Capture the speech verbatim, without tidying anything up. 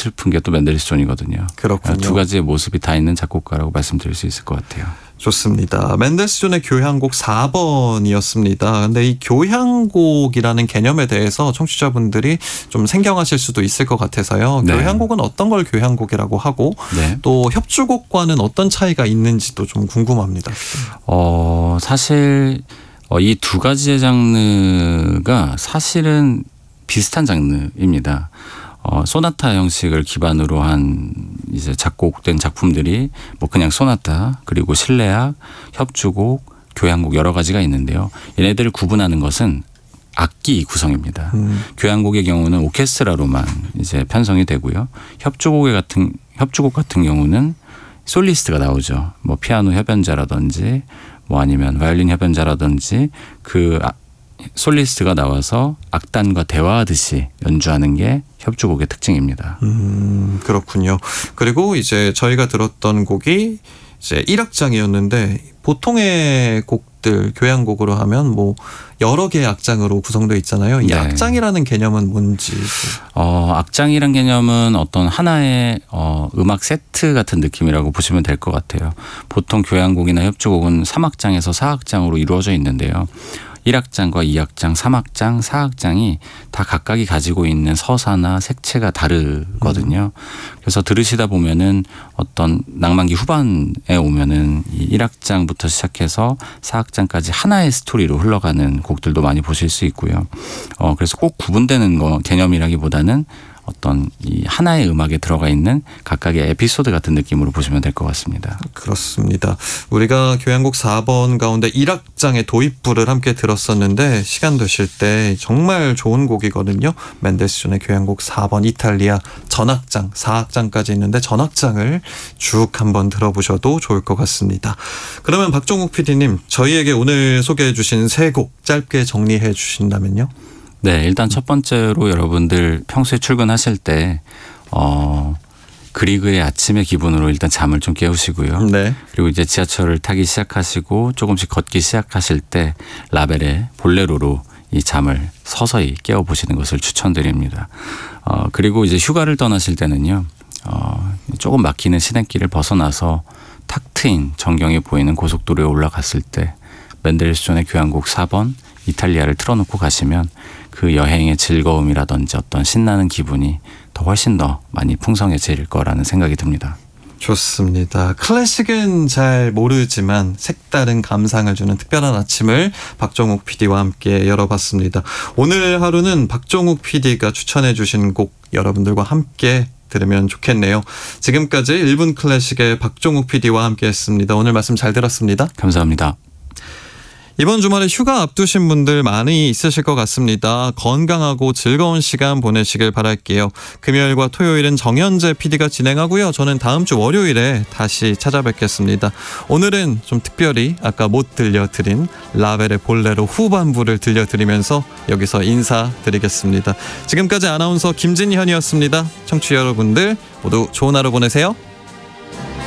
어설픈 게 또 맨델스존이거든요. 그렇군요. 두 가지의 모습이 다 있는 작곡가라고 말씀드릴 수 있을 것 같아요. 좋습니다. 맨델스존의 교향곡 사 번이었습니다. 근데 이 교향곡이라는 개념에 대해서 청취자분들이 좀 생경하실 수도 있을 것 같아서요. 네. 교향곡은 어떤 걸 교향곡이라고 하고 네. 또 협주곡과는 어떤 차이가 있는지도 좀 궁금합니다. 어, 사실 어, 이 두 가지의 장르가 사실은 비슷한 장르입니다. 어, 소나타 형식을 기반으로 한 이제 작곡된 작품들이 뭐 그냥 소나타 그리고 실내악, 협주곡, 교향곡 여러 가지가 있는데요. 얘네들을 구분하는 것은 악기 구성입니다. 음. 교향곡의 경우는 오케스트라로만 이제 편성이 되고요. 협주곡의 같은 협주곡 같은 경우는 솔리스트가 나오죠. 뭐 피아노 협연자라든지 뭐 아니면 바이올린 협연자라든지 그 솔리스트가 나와서 악단과 대화하듯이 연주하는 게 협주곡의 특징입니다. 음, 그렇군요. 그리고 이제 저희가 들었던 곡이 이제 일 악장이었는데 보통의 곡들 교향곡으로 하면 뭐 여러 개의 악장으로 구성되어 있잖아요. 이 네. 악장이라는 개념은 뭔지. 어, 악장이란 개념은 어떤 하나의 어, 음악 세트 같은 느낌이라고 보시면 될 것 같아요. 보통 교향곡이나 협주곡은 삼 악장에서 사 악장으로 이루어져 있는데요. 일 악장과 이 악장, 삼 악장, 사 악장이 다 각각이 가지고 있는 서사나 색채가 다르거든요. 음. 그래서 들으시다 보면은 어떤 낭만기 후반에 오면은 이 일 악장부터 시작해서 사 악장까지 하나의 스토리로 흘러가는 곡들도 많이 보실 수 있고요. 어, 그래서 꼭 구분되는 거 개념이라기보다는 어떤 이 하나의 음악에 들어가 있는 각각의 에피소드 같은 느낌으로 보시면 될 것 같습니다. 그렇습니다. 우리가 교향곡 사 번 가운데 일 악장의 도입부를 함께 들었었는데 시간 되실 때 정말 좋은 곡이거든요. 맨델스존의 교향곡 사 번 이탈리아 전악장, 사 악장까지 있는데 전악장을 쭉 한번 들어보셔도 좋을 것 같습니다. 그러면 박종욱 피디님, 저희에게 오늘 소개해 주신 세 곡 짧게 정리해 주신다면요? 네, 일단 첫 번째로 여러분들 평소에 출근하실 때 어, 그리그의 아침의 기분으로 일단 잠을 좀 깨우시고요. 네. 그리고 이제 지하철을 타기 시작하시고 조금씩 걷기 시작하실 때 라벨의 볼레로로 이 잠을 서서히 깨워보시는 것을 추천드립니다. 어, 그리고 이제 휴가를 떠나실 때는요. 어, 조금 막히는 시냇길을 벗어나서 탁 트인 전경이 보이는 고속도로에 올라갔을 때 맨델스존의 교향곡 사 번 이탈리아를 틀어놓고 가시면 그 여행의 즐거움이라든지 어떤 신나는 기분이 더 훨씬 더 많이 풍성해질 거라는 생각이 듭니다. 좋습니다. 클래식은 잘 모르지만 색다른 감상을 주는 특별한 아침을 박종욱 피디와 함께 열어봤습니다. 오늘 하루는 박종욱 피디가 추천해 주신 곡 여러분들과 함께 들으면 좋겠네요. 지금까지 일 분 클래식의 박종욱 피디와 함께 했습니다. 오늘 말씀 잘 들었습니다. 감사합니다. 이번 주말에 휴가 앞두신 분들 많이 있으실 것 같습니다. 건강하고 즐거운 시간 보내시길 바랄게요. 금요일과 토요일은 정현재 피디가 진행하고요. 저는 다음 주 월요일에 다시 찾아뵙겠습니다. 오늘은 좀 특별히 아까 못 들려드린 라벨의 볼레로 후반부를 들려드리면서 여기서 인사드리겠습니다. 지금까지 아나운서 김진현이었습니다. 청취자 여러분들 모두 좋은 하루 보내세요.